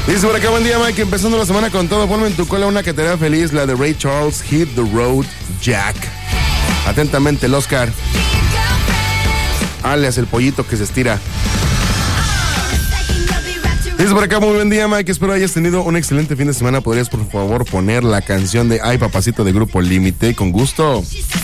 Dice por acá, buen día, Mike, empezando la semana con todo, ponme en tu cola una que te haga feliz, la de Ray Charles, Hit the Road Jack. Atentamente, el Oscar. Alias el pollito que se estira. Dice por acá, muy buen día, Mike, espero hayas tenido un excelente fin de semana. ¿Podrías, por favor, poner la canción de Ay, Papacito de Grupo Límite? Con gusto.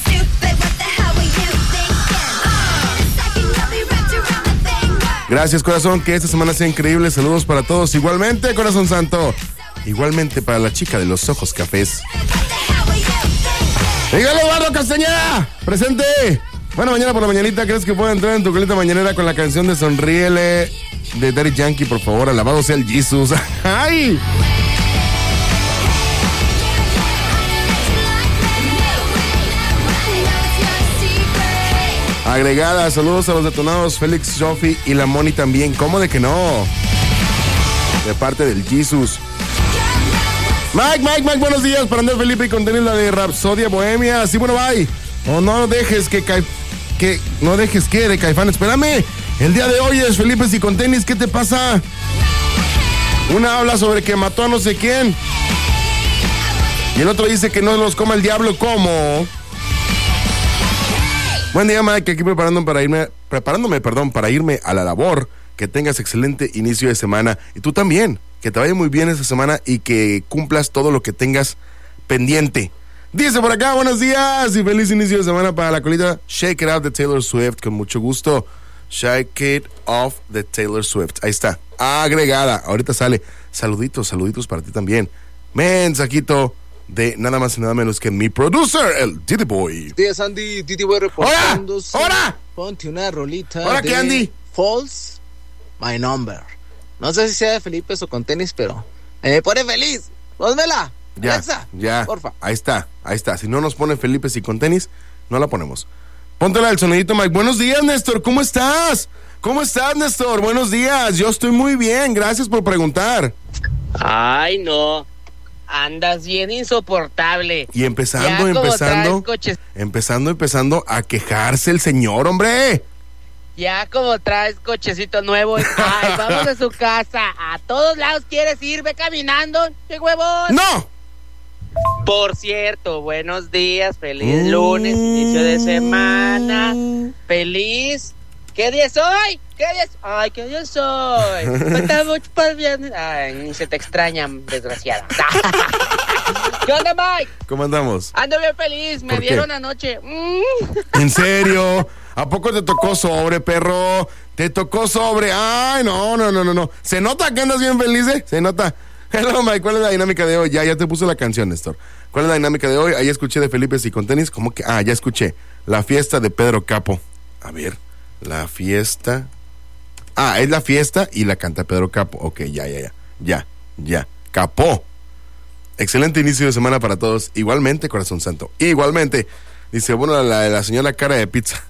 Gracias, corazón, que esta semana sea increíble. Saludos para todos. Igualmente, corazón santo. Igualmente para la chica de los ojos cafés. ¡Dígale, Eduardo Castañeda! ¡Presente! Bueno, mañana por la mañanita, ¿crees que puedo entrar en tu colita mañanera con la canción de Sonríele de Daddy Yankee, por favor? Alabado sea el Jesus. ¡Ay! Agregada, saludos a los detonados Félix, Sofi y la Moni también. ¿Cómo de que no? De parte del Jesus. Mike, buenos días. Para Andrés Felipe y contenido la de Rapsodia Bohemia. Sí, bueno, bye. O no dejes que de Caifán. Espérame. El día de hoy es Felipe y con tenis. ¿Qué te pasa? Una habla sobre que mató a no sé quién. Y el otro dice que no los coma el diablo. ¿Cómo? Buen día, Mike, aquí preparándome para irme a la labor. Que tengas excelente inicio de semana. Y tú también, que te vaya muy bien esta semana y que cumplas todo lo que tengas pendiente. Dice por acá, buenos días y feliz inicio de semana para la colita Shake It Off de Taylor Swift, con mucho gusto. Shake It Off de Taylor Swift, ahí está, agregada, ahorita sale. Saluditos para ti también. Mensajito de nada más y nada menos que mi producer, el Diddy Boy. Días, Andy, Diddy Boy reportándose. ¡Hola! Ponte una rolita. ¿Ahora qué, Andy? False My Number. No sé si sea de Felipe o con tenis, pero me pone feliz. Pónmela. Ya, Alexa, ya, porfa. Ahí está. Si no nos pone Felipe y con tenis, no la ponemos. Póntela del sonidito, Mike. Buenos días, Néstor, ¿cómo estás? ¿Cómo estás, Néstor? Buenos días, yo estoy muy bien, gracias por preguntar. Ay, no, andas bien insoportable. Y empezando a quejarse el señor, hombre. Ya como traes cochecito nuevo, ay, vamos a su casa, a todos lados quieres ir, ve caminando, qué huevón. ¡No! Por cierto, buenos días, feliz lunes, inicio de semana, feliz. ¿Qué día es hoy? Ay, ¿qué día es hoy? Falta mucho para el viernes. Ay, ni se te extraña, desgraciada. ¿Qué onda, Mike? ¿Cómo andamos? Ando bien feliz, me dieron anoche. ¿En serio? ¿A poco te tocó sobre, perro? ¿Te tocó sobre? Ay, no. ¿Se nota que andas bien feliz, eh? Se nota. Hello, Mike, ¿cuál es la dinámica de hoy? Ya te puse la canción, Néstor. ¿Cuál es la dinámica de hoy? Ahí escuché de Felipe y con tenis. ¿Cómo que? Ya escuché. La fiesta de Pedro Capo. A ver, la fiesta. Es la fiesta y la canta Pedro Capo. Ok, ya. Capó. Excelente inicio de semana para todos. Igualmente, corazón santo. Igualmente. Dice, bueno, la señora cara de pizza.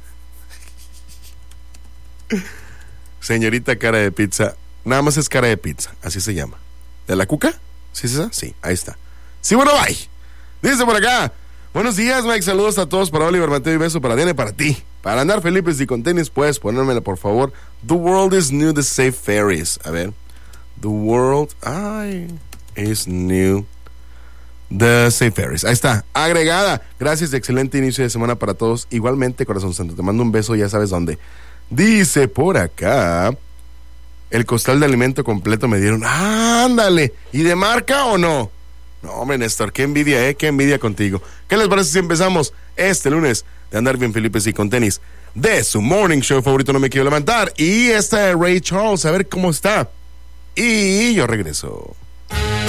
Señorita cara de pizza. Nada más es cara de pizza. Así se llama. ¿De la cuca? ¿Sí es esa? Sí, ahí está. Sí, bueno, bye. Dice por acá. Buenos días, Mike. Saludos a todos para Oliver, Mateo y beso para Diana y para ti. Para andar Felipe y con tenis, puedes ponérmela, por favor. The world is new, the safe ferries. A ver. The world is new, the safe ferries. Ahí está, agregada. Gracias, excelente inicio de semana para todos. Igualmente, corazón santo, te mando un beso, ya sabes dónde. Dice por acá, el costal de alimento completo me dieron. ¡Ándale! ¿Y de marca o no? No, hombre, Néstor, qué envidia, qué envidia contigo. ¿Qué les parece si empezamos este lunes de andar bien Felipe y con tenis de su morning show favorito, No Me Quiero Levantar? Y esta de Ray Charles, a ver cómo está. Y yo regreso.